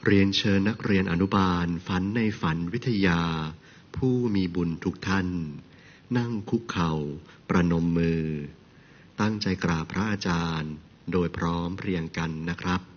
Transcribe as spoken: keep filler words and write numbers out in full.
เรียนเชิญนักเรียนอนุบาลฝันในฝันวิทยาผู้มีบุญทุกท่านนั่งคุกเข่าประนมมือตั้งใจกราบพระอาจารย์โดยพร้อมเพรียงกันนะครับ